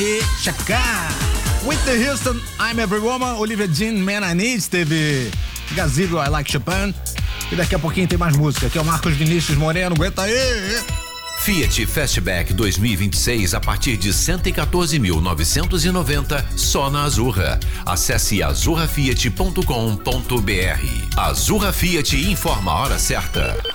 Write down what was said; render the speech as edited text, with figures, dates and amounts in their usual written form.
e Chaka. Whitney Houston, I'm Every Woman. Olivia Dean, Man I Need. Teve Gazebo, I Like Chopin. E daqui a pouquinho tem mais música. Aqui é o Marcos Vinícius Moreno. Aguenta aí. Fiat Fastback 2026 a partir de 114.990 só na Azurra. Acesse azurrafiat.com.br. Azurra Fiat informa a hora certa.